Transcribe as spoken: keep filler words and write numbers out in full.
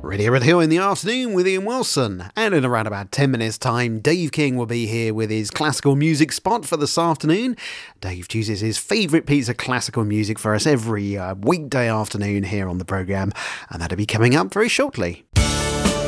Radio Red Hill in the afternoon with Ian Wilson. And in around about ten minutes time, Dave King will be here with his classical music spot for this afternoon. Dave chooses his favourite piece of classical music for us every uh, weekday afternoon here on the programme, and that'll be coming up very shortly.